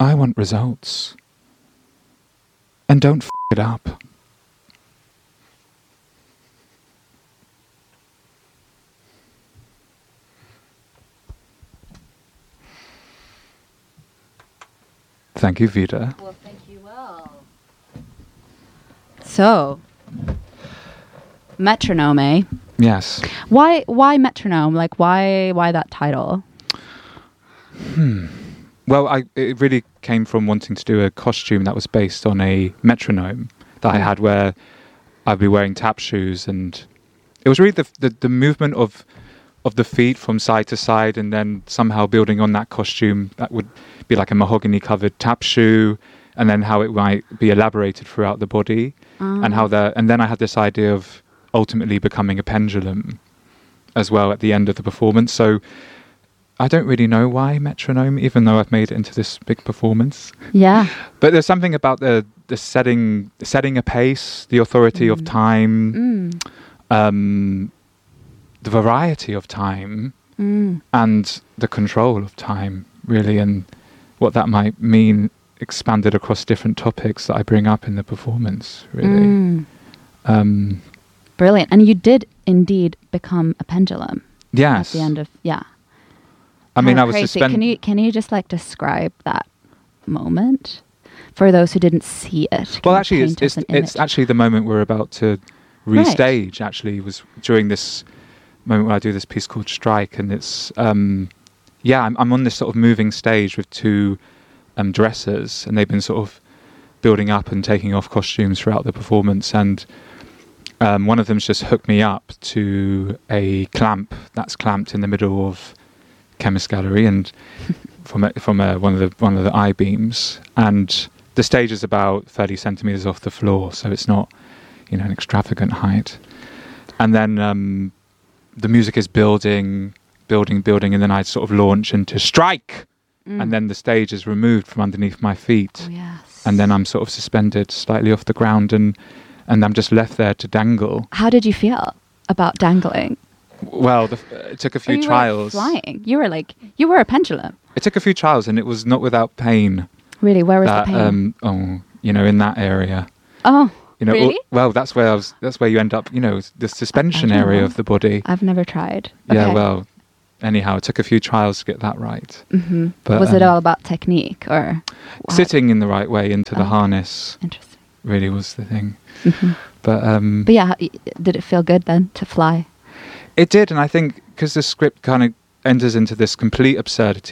I want results. And don't f*** it up. Thank you, Vida. Well, thank you, well. So, metronome, eh? Yes. Why metronome? Like, why that title? Well, it really came from wanting to do a costume that was based on a metronome that I had, where I'd be wearing tap shoes, and it was really the movement of the feet from side to side, and then somehow building on that costume that would be like a mahogany covered tap shoe, and then how it might be elaborated throughout the body, and then I had this idea of ultimately becoming a pendulum as well at the end of the performance. So I don't really know why metronome, even though I've made it into this big performance. Yeah. But there's something about the setting a pace, the authority of time, the variety of time, and the control of time, really, and what that might mean expanded across different topics that I bring up in the performance, really. Brilliant. And you did indeed become a pendulum. Yes. At the end of, I mean, I was crazy. suspended. Can you just like describe that moment for those who didn't see it? Well, actually, it's actually the moment we're about to restage. Actually, was during this moment when I do this piece called Strike, and it's I'm on this sort of moving stage with two dressers, and they've been sort of building up and taking off costumes throughout the performance, and one of them's just hooked me up to a clamp that's clamped in the middle of Chemist Gallery, and from one of the I-beams, and the stage is about 30 centimeters off the floor, so it's not an extravagant height. And then the music is building, and then I sort of launch into Strike, and then the stage is removed from underneath my feet, and then I'm sort of suspended slightly off the ground, and I'm just left there to dangle. How did you feel about dangling? Well, it took a few trials. You were flying. You were a pendulum. It took a few trials, and it was not without pain. Really, where was the pain? In that area. Oh, really? Well, that's where you end up. The suspension area of the body. I've never tried. Yeah, okay. well, anyhow, it took a few trials to get that right. Mm-hmm. But was it all about technique or sitting in the right way into the harness? Interesting. Really was the thing. Mm-hmm. But yeah, did it feel good then to fly? It did, and I think because the script kind of enters into this complete absurdity